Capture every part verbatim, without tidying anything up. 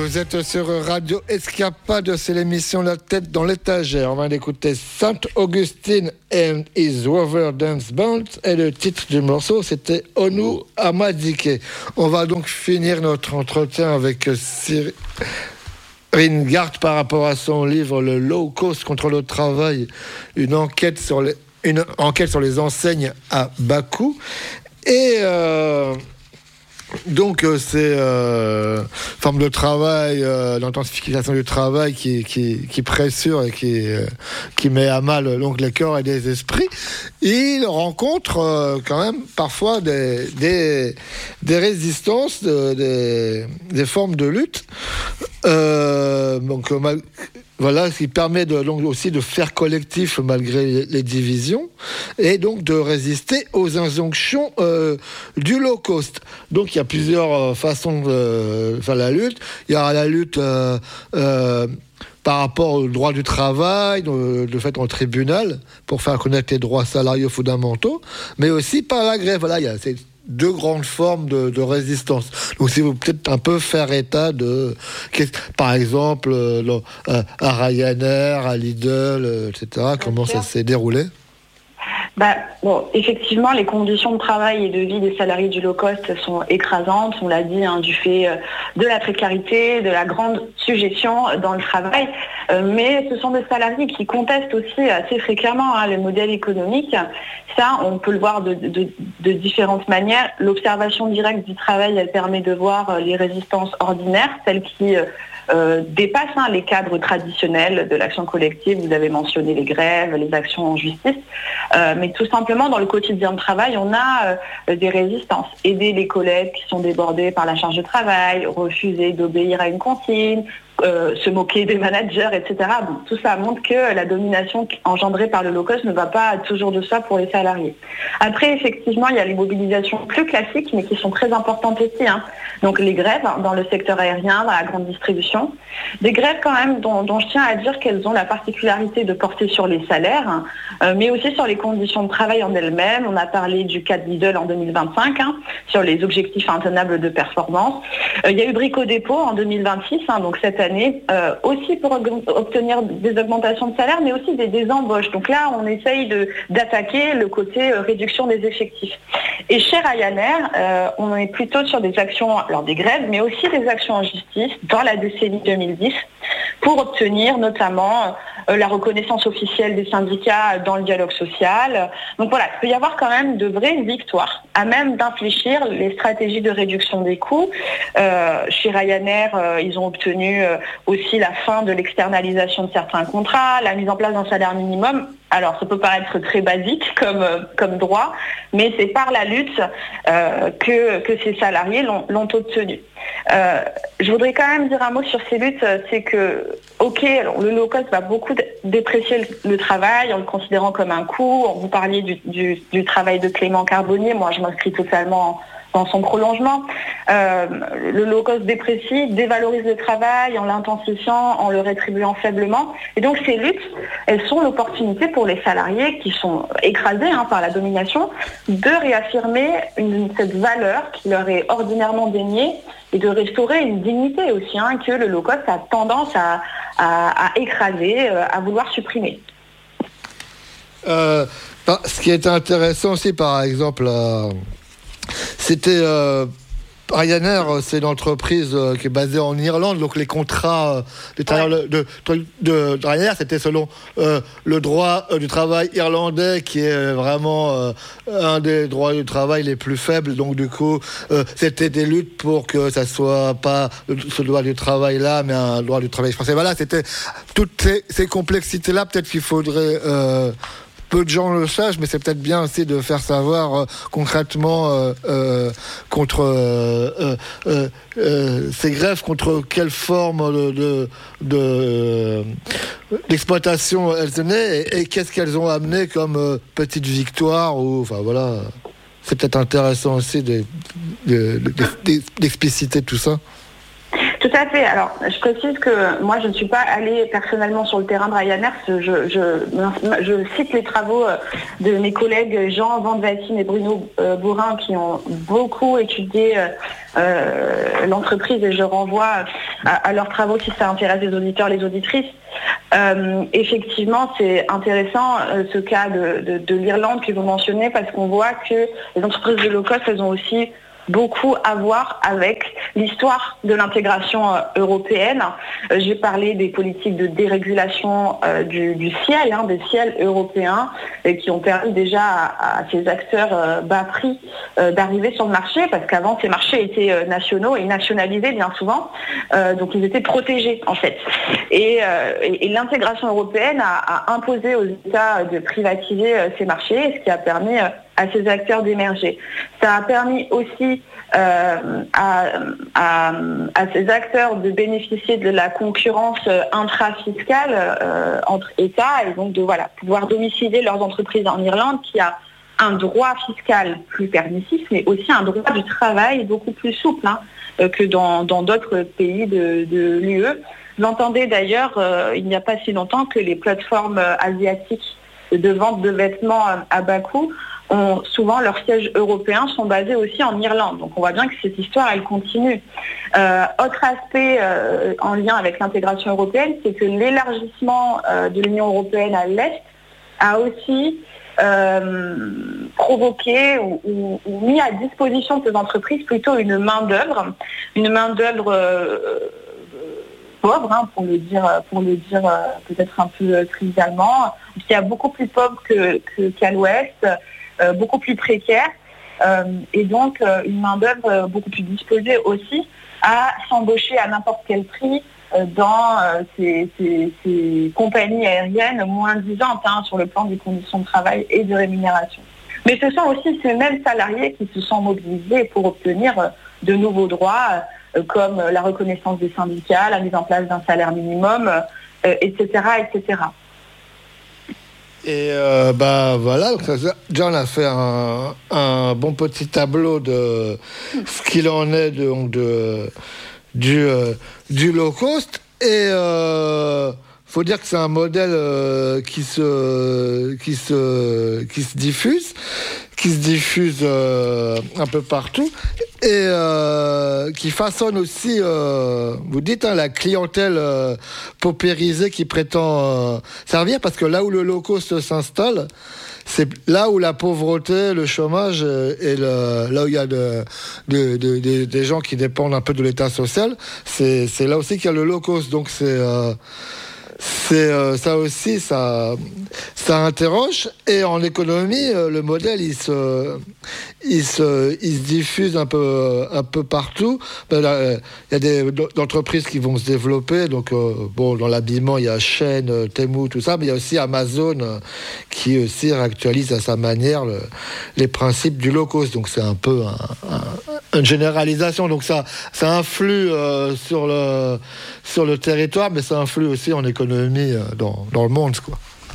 Vous êtes sur Radio Escapade, c'est l'émission La Tête dans l'étagère. On va d'écouter Saint Augustine and His Rover Dance Band et le titre du morceau c'était Onu Amadike. On va donc finir notre entretien avec Cyril Ringard par rapport à son livre Le Low Cost contre le travail, une enquête sur les, une enquête sur les enseignes à bas coût. Et euh, donc euh, c'est euh, forme de travail, euh, l'intensification du travail qui, qui, qui pressure et qui, euh, qui met à mal donc les corps et les esprits. Il rencontre euh, quand même parfois des, des, des résistances, de, des, des formes de lutte. Euh, donc mal, voilà, ce qui permet de, donc aussi de faire collectif malgré les, les divisions et donc de résister aux injonctions euh, du low cost. Donc il y a plusieurs euh, façons de faire la lutte. Il y aura la lutte euh, euh, par rapport au droit du travail, de, de fait en tribunal, pour faire connaître les droits salariaux fondamentaux, mais aussi par la grève. Voilà, il y a ces deux grandes formes de, de résistance. Donc, si vous peut-être un peu faire état de, par exemple, euh, à Ryanair, à Lidl, euh, et cetera, comment ça s'est déroulé? Bah, bon, effectivement, les conditions de travail et de vie des salariés du low cost sont écrasantes, on l'a dit, hein, du fait de la précarité, de la grande suggestion dans le travail. Euh, mais ce sont des salariés qui contestent aussi assez fréquemment hein, le modèle économique. Ça, on peut le voir de, de, de différentes manières. L'observation directe du travail, elle permet de voir les résistances ordinaires, celles qui euh, dépassent hein, les cadres traditionnels de l'action collective. Vous avez mentionné les grèves, les actions en justice. Euh, mais tout simplement, dans le quotidien de travail, on a euh, des résistances. Aider les collègues qui sont débordés par la charge de travail, refuser d'obéir à une consigne, Euh, se moquer des managers, et cetera. Bon, tout ça montre que la domination engendrée par le low cost ne va pas toujours de soi pour les salariés. Après, effectivement, il y a les mobilisations plus classiques, mais qui sont très importantes aussi. Hein. Donc les grèves dans le secteur aérien, dans la grande distribution. Des grèves quand même dont, dont je tiens à dire qu'elles ont la particularité de porter sur les salaires, hein, euh, mais aussi sur les conditions de travail en elles-mêmes. On a parlé du cas de Lidl en deux mille vingt-cinq, hein, sur les objectifs intenables de performance. Euh, il y a eu Brico Dépôt en deux mille vingt-six, hein, donc cette année, Euh, aussi pour obtenir des augmentations de salaire, mais aussi des, des embauches. Donc là, on essaye de, d'attaquer le côté euh, réduction des effectifs. Et chez Ryanair, euh, on est plutôt sur des actions, alors des grèves, mais aussi des actions en justice dans la décennie deux mille dix pour obtenir notamment euh, la reconnaissance officielle des syndicats dans le dialogue social. Donc voilà, il peut y avoir quand même de vraies victoires, à même d'infléchir les stratégies de réduction des coûts. Euh, chez Ryanair, euh, ils ont obtenu euh, aussi la fin de l'externalisation de certains contrats, la mise en place d'un salaire minimum. Alors, ça peut paraître très basique comme, euh, comme droit, mais c'est par la lutte euh, que, que ces salariés l'ont, l'ont obtenu. Euh, je voudrais quand même dire un mot sur ces luttes, c'est que, ok, alors, le low cost va beaucoup déprécier le, le travail en le considérant comme un coût. Vous parliez du, du, du travail de Clément Carbonnier, moi je m'inscris totalement dans son prolongement. Euh, le low cost déprécie, dévalorise le travail en l'intensifiant, en le rétribuant faiblement. Et donc ces luttes, elles sont l'opportunité pour les salariés qui sont écrasés hein, par la domination de réaffirmer une, cette valeur qui leur est ordinairement déniée et de restaurer une dignité aussi hein, que le low cost a tendance à, à, à écraser, à vouloir supprimer. Euh, ce qui est intéressant aussi, par exemple, euh, c'était euh, Ryanair, c'est une entreprise euh, qui est basée en Irlande, donc les contrats euh, de, ouais. de, de, de, de Ryanair, c'était selon euh, le droit euh, du travail irlandais, qui est vraiment euh, un des droits du travail les plus faibles. Donc du coup, euh, c'était des luttes pour que ça soit pas ce droit du travail-là, mais un droit du travail français. Voilà, c'était toutes ces, ces complexités-là. Peut-être qu'il faudrait euh, peu de gens le sachent, mais c'est peut-être bien aussi de faire savoir euh, concrètement euh, euh, contre euh, euh, euh, euh, ces grèves, contre quelle forme de, de, de euh, d'exploitation elles tenaient et, et qu'est-ce qu'elles ont amené comme euh, petite victoire. Ou, enfin voilà, c'est peut-être intéressant aussi de, de, de, de, d'expliciter tout ça. Tout à fait. Alors, je précise que moi, je ne suis pas allée personnellement sur le terrain de Ryanair. Je, je, je cite les travaux de mes collègues Jean Van Vassine et Bruno Bourrin qui ont beaucoup étudié euh, l'entreprise et je renvoie à, à leurs travaux si ça intéresse les auditeurs, les auditrices. Euh, effectivement, c'est intéressant euh, ce cas de, de, de l'Irlande que vous mentionnez parce qu'on voit que les entreprises de low cost, elles ont aussi beaucoup à voir avec l'histoire de l'intégration euh, européenne. Euh, j'ai parlé des politiques de dérégulation euh, du, du ciel, hein, des ciels européens, et qui ont permis déjà à, à ces acteurs euh, bas prix euh, d'arriver sur le marché, parce qu'avant ces marchés étaient euh, nationaux et nationalisés bien souvent, euh, donc ils étaient protégés en fait. Et, euh, et, et l'intégration européenne a, a imposé aux États de privatiser euh, ces marchés, ce qui a permis euh, à ces acteurs d'émerger. Ça a permis aussi euh, à, à, à ces acteurs de bénéficier de la concurrence intrafiscale euh, entre États et donc de voilà, pouvoir domicilier leurs entreprises en Irlande qui a un droit fiscal plus permissif, mais aussi un droit du travail beaucoup plus souple hein, que dans, dans d'autres pays de, de l'U E. J'entendais d'ailleurs, euh, il n'y a pas si longtemps, que les plateformes asiatiques de vente de vêtements à bas coût ont souvent leurs sièges européens sont basés aussi en Irlande. Donc on voit bien que cette histoire, elle continue. Euh, autre aspect euh, en lien avec l'intégration européenne, c'est que l'élargissement euh, de l'Union européenne à l'Est a aussi euh, provoqué ou, ou, ou mis à disposition de ces entreprises plutôt une main-d'œuvre, une main-d'œuvre euh, pauvre, hein, pour le dire, pour le dire euh, peut-être un peu trivialement, qui est beaucoup plus pauvre que, que, qu'à l'Ouest, euh, beaucoup plus précaire, euh, et donc euh, une main-d'œuvre beaucoup plus disposée aussi à s'embaucher à n'importe quel prix euh, dans euh, ces, ces, ces compagnies aériennes moins disantes hein, sur le plan des conditions de travail et de rémunération. Mais ce sont aussi ces mêmes salariés qui se sont mobilisés pour obtenir euh, de nouveaux droits, euh, comme la reconnaissance des syndicats, la mise en place d'un salaire minimum, euh, et cetera, et cetera. Et euh, bah voilà, John a fait un, un bon petit tableau de ce qu'il en est de, de, du, euh, du low cost. Et euh, faut dire que c'est un modèle euh, qui se qui se qui se diffuse, qui se diffuse euh, un peu partout et euh, qui façonne aussi, euh, vous dites, hein, la clientèle euh, paupérisée qui prétend euh, servir, parce que là où le low cost s'installe, c'est là où la pauvreté, le chômage et le, là où il y a de, de, de, de, des gens qui dépendent un peu de l'état social, c'est, c'est là aussi qu'il y a le low cost. Donc c'est euh, C'est euh, ça aussi, ça, ça interroge. Et en économie, euh, le modèle, il se, il se, il se diffuse un peu, un peu partout. Ben là, il y a des entreprises qui vont se développer. Donc, euh, bon, dans l'habillement, il y a Shein, Temu, tout ça, mais il y a aussi Amazon euh, qui aussi réactualise à sa manière le, les principes du low cost. Donc, c'est un peu un, un, une généralisation. Donc, ça, ça influe euh, sur le, sur le territoire, mais ça influe aussi en économie. Dans, dans le monde, quoi.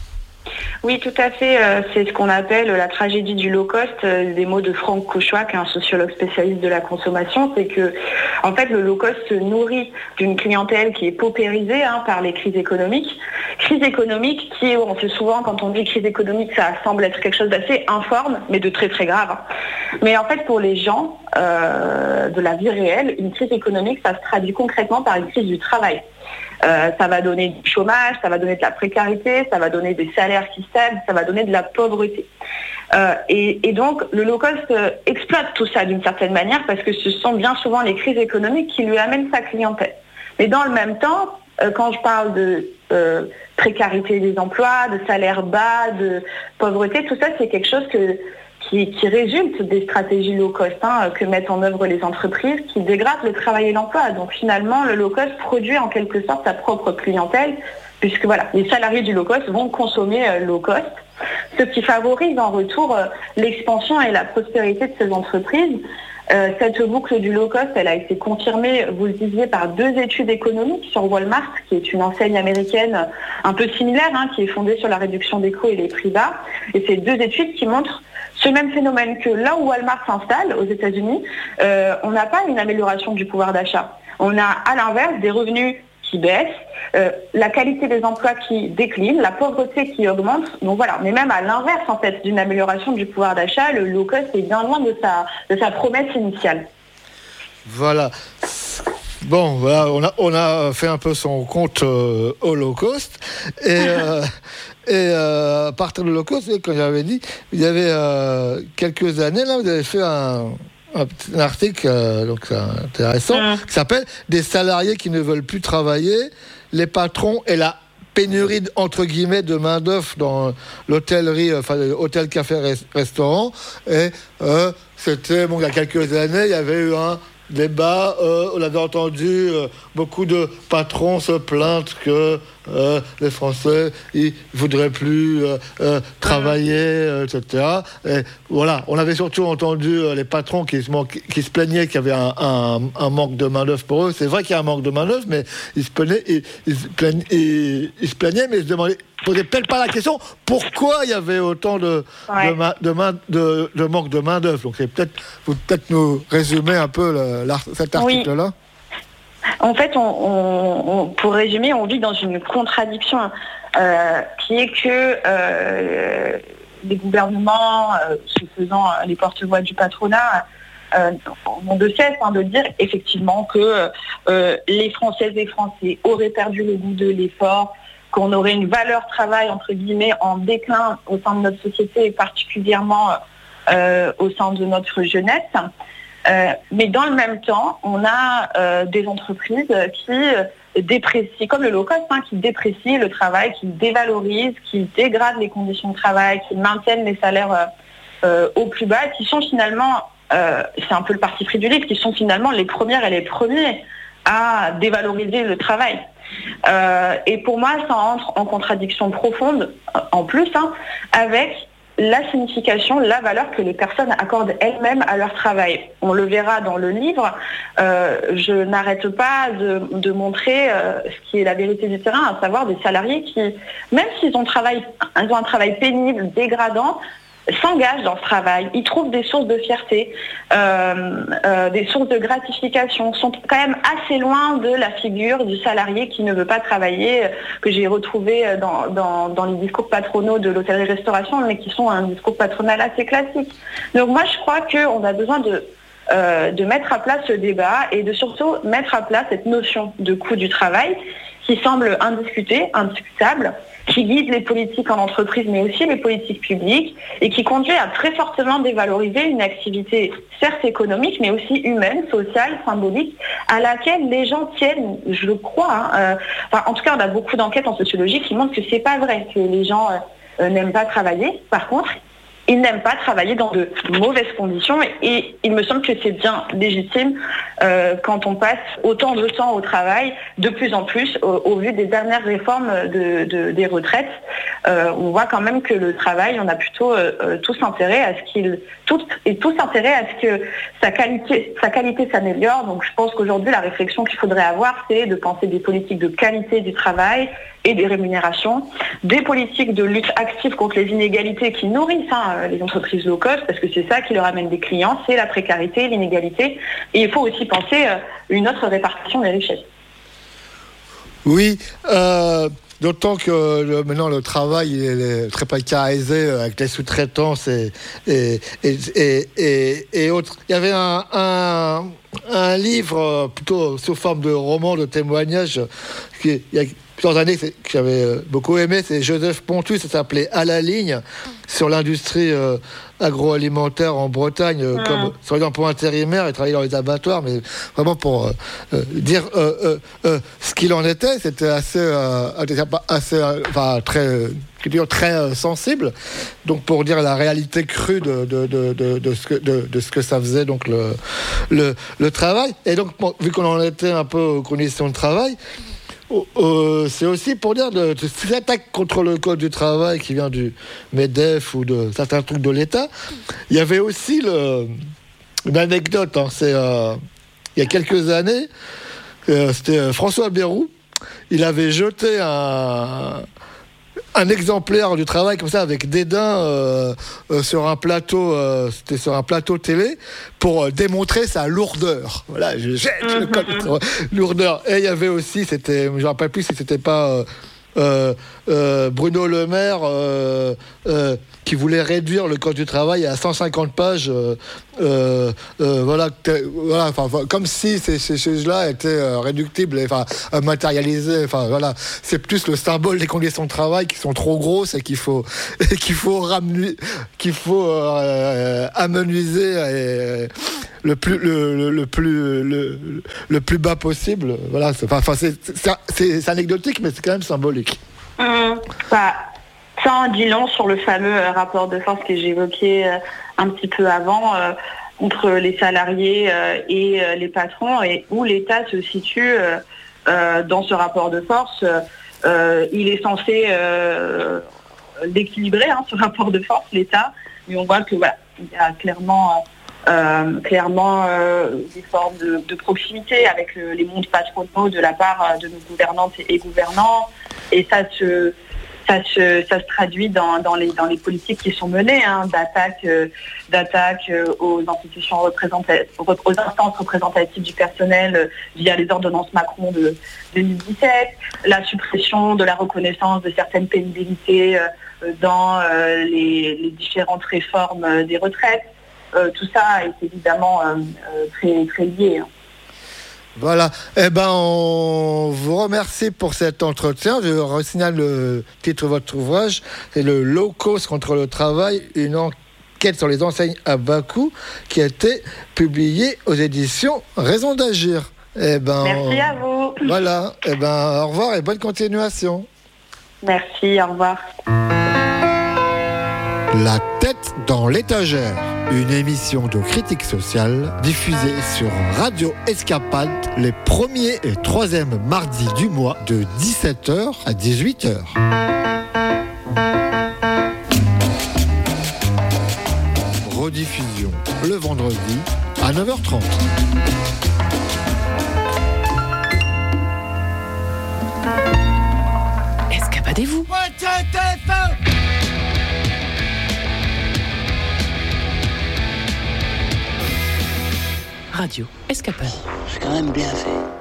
Oui, tout à fait. C'est ce qu'on appelle la tragédie du low cost, des mots de Franck Cauchois, qui est un sociologue spécialiste de la consommation. C'est que, en fait, le low cost se nourrit d'une clientèle qui est paupérisée hein, par les crises économiques. Crise économique qui, on sait souvent, quand on dit crise économique, ça semble être quelque chose d'assez informe, mais de très très grave. Mais en fait, pour les gens euh, de la vie réelle, une crise économique, ça se traduit concrètement par une crise du travail. Euh, ça va donner du chômage, ça va donner de la précarité, ça va donner des salaires qui stagnent, ça va donner de la pauvreté. Euh, et, et donc, le low cost euh, exploite tout ça d'une certaine manière parce que ce sont bien souvent les crises économiques qui lui amènent sa clientèle. Mais dans le même temps, euh, quand je parle de euh, précarité des emplois, de salaires bas, de pauvreté, tout ça, c'est quelque chose que Qui, qui résulte des stratégies low cost hein, que mettent en œuvre les entreprises qui dégradent le travail et l'emploi. Donc finalement, le low cost produit en quelque sorte sa propre clientèle, puisque voilà, les salariés du low cost vont consommer euh, low cost, ce qui favorise en retour euh, l'expansion et la prospérité de ces entreprises. Euh, cette boucle du low cost, elle a été confirmée, vous le disiez, par deux études économiques sur Walmart, qui est une enseigne américaine un peu similaire, hein, qui est fondée sur la réduction des coûts et les prix bas. Et c'est deux études qui montrent ce même phénomène, que là où Walmart s'installe, aux États-Unis, euh, on n'a pas une amélioration du pouvoir d'achat. On a à l'inverse des revenus qui baissent, euh, la qualité des emplois qui décline, la pauvreté qui augmente. Donc voilà, mais même à l'inverse en fait d'une amélioration du pouvoir d'achat, le low cost est bien loin de sa, de sa promesse initiale. Voilà. Bon, voilà, on a, on a fait un peu son compte euh, au low cost. Et, euh, et euh, à partir du low cost, comme j'avais dit, il y avait euh, quelques années, là, vous avez fait un, un, un article euh, donc, intéressant mmh. qui s'appelle « Des salariés qui ne veulent plus travailler, les patrons et la pénurie, entre guillemets, de main-d'œuvre dans l'hôtellerie, enfin, hôtel, café, restaurant. » Et euh, c'était, bon, il y a quelques années, il y avait eu un débat, euh, on avait entendu euh, beaucoup de patrons se plaindre que euh, les Français ils voudraient plus euh, euh, travailler, euh, et cetera. Et voilà, on avait surtout entendu euh, les patrons qui se, manquaient, qui se plaignaient qu'il y avait un, un, un manque de main d'œuvre pour eux. C'est vrai qu'il y a un manque de main d'œuvre, mais ils se plaignaient, ils, ils se plaignaient, ils, ils se plaignaient, mais ils se demandaient, posaient peut-être pas la question pourquoi il y avait autant de, ouais. de, ma, de, main, de, de manque de main d'œuvre. Donc c'est peut-être, vous peut-être nous résumer un peu le, cet article-là. Oui. En fait, on, on, on, pour résumer, on vit dans une contradiction euh, qui est que euh, les gouvernements, euh, se faisant les porte-voix du patronat, euh, n'ont de cesse hein, de dire effectivement que euh, les Françaises et Français auraient perdu le goût de l'effort, qu'on aurait une valeur travail, entre guillemets, en déclin au sein de notre société et particulièrement euh, au sein de notre jeunesse. Euh, mais dans le même temps, on a euh, des entreprises qui euh, déprécient, comme le low cost, hein, qui déprécient le travail, qui dévalorisent, qui dégradent les conditions de travail, qui maintiennent les salaires euh, euh, au plus bas, qui sont finalement, euh, c'est un peu le parti pris du livre, qui sont finalement les premières et les premiers à dévaloriser le travail. Euh, et pour moi, ça entre en contradiction profonde, en plus, hein, avec la signification, la valeur que les personnes accordent elles-mêmes à leur travail. On le verra dans le livre, euh, je n'arrête pas de, de montrer euh, ce qui est la vérité du terrain, à savoir des salariés qui, même s'ils ont, travail, ils ont un travail pénible, dégradant, s'engagent dans ce travail, ils trouvent des sources de fierté, euh, euh, des sources de gratification, sont quand même assez loin de la figure du salarié qui ne veut pas travailler, que j'ai retrouvé dans, dans, dans les discours patronaux de l'hôtellerie-restauration, mais qui sont un discours patronal assez classique. Donc moi je crois qu'on a besoin de, euh, de mettre à plat ce débat et de surtout mettre à plat cette notion de coût du travail qui semble indiscutée, indiscutable, qui guide les politiques en entreprise, mais aussi les politiques publiques, et qui conduit à très fortement dévaloriser une activité, certes économique, mais aussi humaine, sociale, symbolique, à laquelle les gens tiennent, je le crois. Hein, euh, enfin, en tout cas, on a beaucoup d'enquêtes en sociologie qui montrent que c'est pas vrai, que les gens euh, n'aiment pas travailler. Par contre, ils n'aiment pas travailler dans de mauvaises conditions et, et il me semble que c'est bien légitime euh, quand on passe autant de temps au travail, de plus en plus, au, au vu des dernières réformes de, de, des retraites. Euh, on voit quand même que le travail, on a plutôt euh, tous intérêt à ce qu'il, tout, et tous intérêt à ce que sa qualité, sa qualité s'améliore. Donc je pense qu'aujourd'hui, la réflexion qu'il faudrait avoir, c'est de penser des politiques de qualité du travail et des rémunérations, des politiques de lutte active contre les inégalités qui nourrissent hein, les entreprises low cost, parce que c'est ça qui leur amène des clients, c'est la précarité, l'inégalité. Et il faut aussi penser euh, une autre répartition des richesses. Oui, euh, d'autant que le, maintenant le travail il est très précarisé avec les sous-traitances et, et, et, et, et, et autres. Il y avait un, un, un livre plutôt sous forme de roman, de témoignage, qui il y a plusieurs années que j'avais beaucoup aimé, c'est Joseph Pontus, ça s'appelait « À la ligne » sur l'industrie euh, agroalimentaire en Bretagne, euh, mmh. comme surveillant pour intérimaire, il travaillait dans les abattoirs, mais vraiment pour euh, euh, dire euh, euh, euh, ce qu'il en était, c'était assez, euh, assez euh, enfin, très, très euh, sensible, donc pour dire la réalité crue de, de, de, de, de, ce, que, de, de ce que ça faisait, donc le, le, le travail. Et donc, bon, vu qu'on en était un peu aux conditions de travail, Euh, c'est aussi pour dire de, de ces attaques contre le code du travail qui vient du MEDEF ou de certains trucs de l'État. Il y avait aussi le, une anecdote, hein, c'est euh, il y a quelques années, euh, c'était François Bayrou, il avait jeté un, un exemplaire du travail comme ça avec dédain euh, euh, sur un plateau, euh, c'était sur un plateau télé pour euh, démontrer sa lourdeur. Voilà, je jette le code de travail. Lourdeur. Et il y avait aussi, c'était, je ne me rappelle plus si c'était pas euh, euh, euh, Bruno Le Maire euh, euh, qui voulait réduire le code du travail à cent cinquante pages. Euh, euh, euh, voilà, voilà, enfin, comme si ces, ces choses-là étaient euh, réductibles, enfin euh, matérialisées. Enfin voilà, c'est plus le symbole des conditions de travail qui sont trop grosses et qu'il faut, et qu'il faut ramener, qu'il faut euh, amenuiser et, le plus, le, le, le plus, le, le plus bas possible. Voilà, c'est, enfin, c'est, c'est, c'est, c'est anecdotique, mais c'est quand même symbolique. Mmh, bah, ça en dit long sur le fameux euh, rapport de force que j'évoquais euh, un petit peu avant euh, entre les salariés euh, et euh, les patrons, et où l'État se situe euh, euh, dans ce rapport de force. Euh, il est censé euh, l'équilibrer, hein, ce rapport de force, l'État, mais on voit que voilà, il y a clairement, euh, clairement euh, des formes de, de proximité avec le, les mondes patronaux de la part de nos gouvernantes et, et gouvernants, et ça se Ça se, ça se traduit dans, dans, les, dans les politiques qui sont menées, hein, d'attaque, euh, d'attaque euh, aux institutions représentatives, aux instances représentatives du personnel euh, via les ordonnances Macron de deux mille dix-sept, la suppression de la reconnaissance de certaines pénibilités euh, dans euh, les, les différentes réformes euh, des retraites. Euh, tout ça est évidemment euh, euh, très, très lié. Hein. Voilà, eh ben on vous remercie pour cet entretien. Je resignale le titre de votre ouvrage, c'est le Low Cost contre le travail, une enquête sur les enseignes à bas coût, qui a été publié aux éditions Raison d'agir. Eh ben, merci à vous. Voilà, eh ben au revoir et bonne continuation. Merci, au revoir. La tête dans l'étagère, une émission de critique sociale diffusée sur Radio Escapade les premiers et troisièmes mardis du mois de dix-sept heures à dix-huit heures. Rediffusion le vendredi à neuf heures trente. Escapadez-vous. Radio Escapade. C'est quand même bien fait.